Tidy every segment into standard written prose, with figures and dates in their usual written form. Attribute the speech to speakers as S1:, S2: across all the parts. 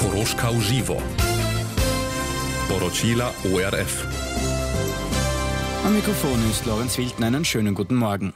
S1: Koroška v živo. Poročila ORF.
S2: Am Mikrofon ist Lorenz Wildner. Einen schönen guten Morgen.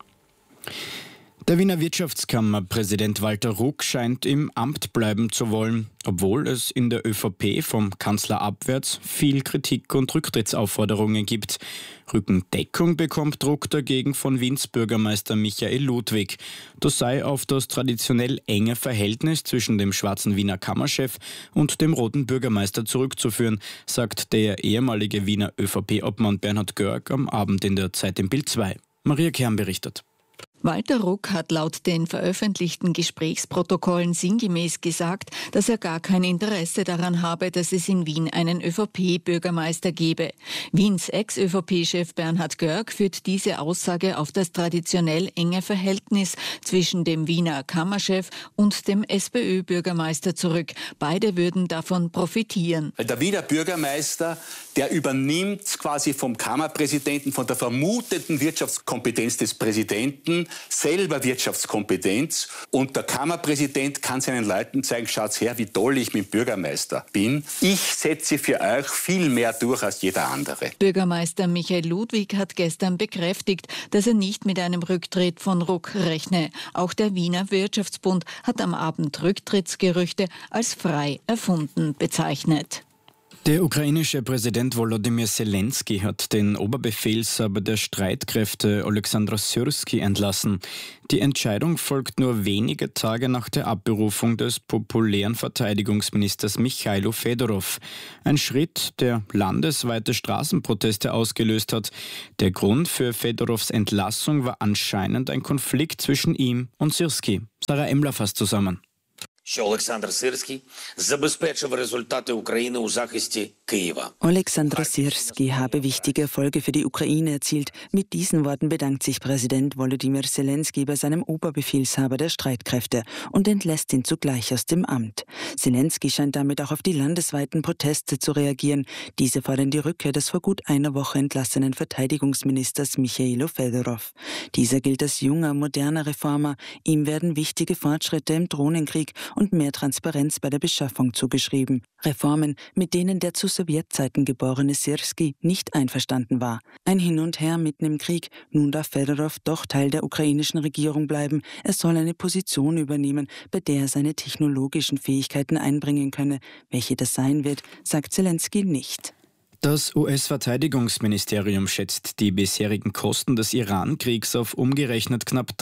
S2: Der Wiener Wirtschaftskammerpräsident Walter Ruck scheint im Amt bleiben zu wollen, obwohl es in der ÖVP vom Kanzler abwärts viel Kritik und Rücktrittsaufforderungen gibt. Rückendeckung bekommt Ruck dagegen von Wiens Bürgermeister Michael Ludwig. Das sei auf das traditionell enge Verhältnis zwischen dem schwarzen Wiener Kammerchef und dem roten Bürgermeister zurückzuführen, sagt der ehemalige Wiener ÖVP-Obmann Bernhard Görg am Abend in der Zeit im Bild 2. Maria Kern berichtet.
S3: Walter Ruck hat laut den veröffentlichten Gesprächsprotokollen sinngemäß gesagt, dass er gar kein Interesse daran habe, dass es in Wien einen ÖVP-Bürgermeister gebe. Wiens Ex-ÖVP-Chef Bernhard Görg führt diese Aussage auf das traditionell enge Verhältnis zwischen dem Wiener Kammerchef und dem SPÖ-Bürgermeister zurück. Beide würden davon profitieren.
S4: Der Wiener Bürgermeister, der übernimmt quasi vom Kammerpräsidenten, von der vermuteten Wirtschaftskompetenz des Präsidenten, selber Wirtschaftskompetenz, und der Kammerpräsident kann seinen Leuten zeigen, schaut her, wie toll ich mit Bürgermeister bin. Ich setze für euch viel mehr durch als jeder andere.
S3: Bürgermeister Michael Ludwig hat gestern bekräftigt, dass er nicht mit einem Rücktritt von Ruck rechne. Auch der Wiener Wirtschaftsbund hat am Abend Rücktrittsgerüchte als frei erfunden bezeichnet.
S2: Der ukrainische Präsident Volodymyr Zelensky hat den Oberbefehlshaber der Streitkräfte Oleksandr Syrski entlassen. Die Entscheidung folgt nur wenige Tage nach der Abberufung des populären Verteidigungsministers Michailo Fedorov. Ein Schritt, der landesweite Straßenproteste ausgelöst hat. Der Grund für Fedorovs Entlassung war anscheinend ein Konflikt zwischen ihm und Syrski. Sarah Emler fasst zusammen.
S5: Олександр Сирський забезпечив результати України у захисті Києва.
S6: Oleksandr Syrski habe wichtige Erfolge für die Ukraine erzielt. Mit diesen Worten bedankt sich Präsident Volodymyr Zelensky bei seinem Oberbefehlshaber der Streitkräfte und entlässt ihn zugleich aus dem Amt. Zelensky scheint damit auch auf die landesweiten Proteste zu reagieren. Diese fordern die Rückkehr des vor gut einer Woche entlassenen Verteidigungsministers Michailo Fedorov. Dieser gilt als junger, moderner Reformer. Ihm werden wichtige Fortschritte im Drohnenkrieg und mehr Transparenz bei der Beschaffung zugeschrieben. Reformen, mit denen der zu Sowjetzeiten geborene Syrski nicht einverstanden war. Ein Hin und Her mitten im Krieg. Nun darf Fedorov doch Teil der ukrainischen Regierung bleiben. Er soll eine Position übernehmen, bei der er seine technologischen Fähigkeiten einbringen könne. Welche das sein wird, sagt Zelensky nicht.
S2: Das US-Verteidigungsministerium schätzt die bisherigen Kosten des Iran-Kriegs auf umgerechnet knapp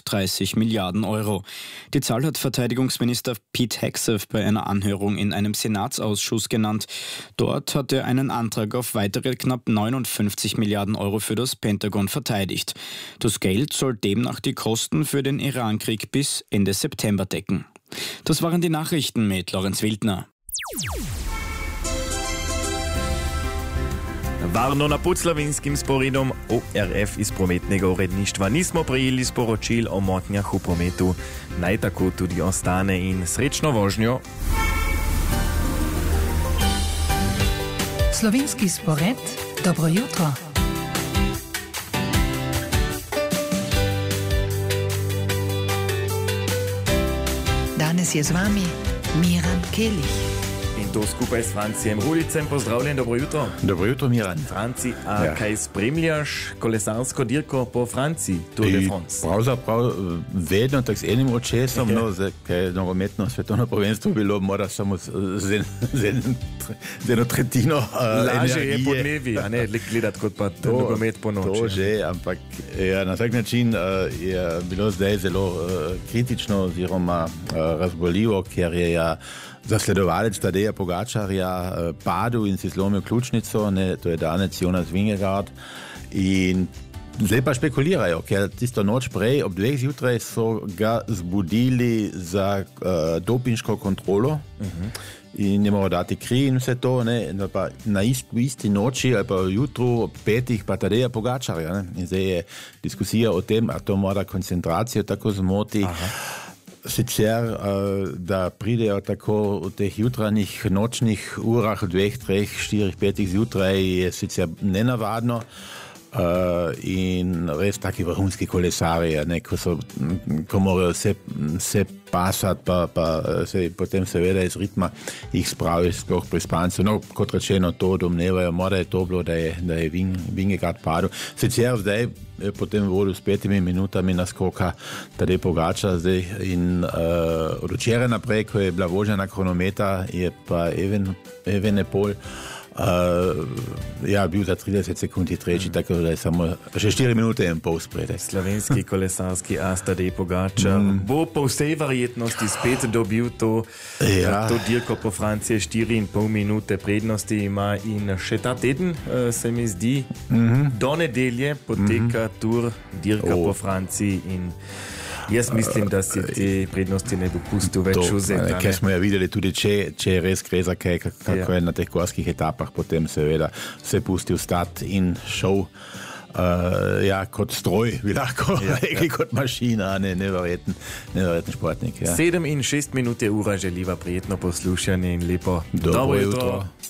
S2: 33 Milliarden Euro. Die Zahl hat Verteidigungsminister Pete Hegseth bei einer Anhörung in einem Senatsausschuss genannt. Dort hat er einen Antrag auf weitere knapp 59 Milliarden Euro für das Pentagon verteidigt. Das Geld soll demnach die Kosten für den Iran-Krieg bis Ende September decken. Das waren die Nachrichten mit Lorenz Wildner.
S7: Varno na Puclavinskim sporidom ORF iz prometnega uredništva nismo prejeli sporočil o motnjah v prometu. Naj tako tudi ostane in srečno vožnjo.
S8: Slovenski spored, dobro jutro. Danes je z vami Miran Kelich.
S7: In to skupaj s Francijem Rulicem. Pozdravljen, dobro jutro.
S9: Dobro jutro, Miran.
S7: Franci, kaj spremljaš kolesarsko dirko po Franciji, Tour de France?
S9: Pravzaprav vedno tak z enim očesom, kaj nogometno svetovno prvenstvo bilo, mora samo z eno tretjino
S7: lažje je po dnevi, a ne gledati kot pa nogomet po noči.
S9: To že, ampak na tak način je bilo zdaj zelo kritično oziroma razboljivo, ker je zasledovalec Tadeja Pogačarja padel in si zlomil ključnico, to je Danec Jonas Vingegaard. In zdaj pa špekulirajo, ker tisto noč prej ob 2 zjutraj so ga zbudili za dopinško kontrolo in je moral dati kri in vse to, ne, pa na isti noči ali pa jutru ob 5 pa Tadeja Pogačarja. Ne. In zdaj je diskusija o tem, a to mora koncentracijo tako zmoti. Sicer, da pridejo tako v teh jutranjih, nočnih urah, 2, 3, 4, 5 zjutraj, je sicer nenavadno, in res taki vrhunski kolesarji, ko morajo vse pasati, pa se potem seveda iz ritma jih spravijo sploh pri spancu. No, kot rečeno, to domnevajo, mora je to bilo, da je Vingegaard padel. Sicer zdaj potem vodil s 5 minutami naskoka Tadej Pogačar zdaj in od včeraj naprej, ko je bila vožnja na kronometa, je pa Evenepoel bil za 30 sekund tretji, tako da je samo še 4 minute in pol spredaj.
S7: Slovenski kolesarski as Tadej Pogačar bo po vsej verjetnosti spet dobil to dirko po Franciji, 4,5 minute prednosti ima in še ta teden se mi zdi do nedelje poteka tur dirka po Franciji in jaz mislim, da si te prednosti ne bo pustil več vzeti.
S9: Kaj smo ja videli tudi, če res gre za kaj, kako je na teh gorskih etapah, potem seveda se pustil stati in šel kot stroj, bi lahko rekli, kot mašina, neverjeten športnik.
S7: 7 in 6 minut je ura, želiva prijetno poslušanje in lepo dobro jutro.